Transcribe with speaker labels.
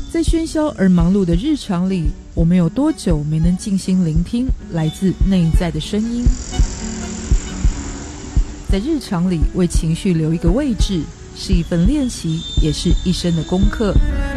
Speaker 1: 在喧嚣而忙碌的日常里，我们有多久没能静心聆听来自内在的声音？在日常里为情绪留一个位置，是一份练习，也是一生的功课。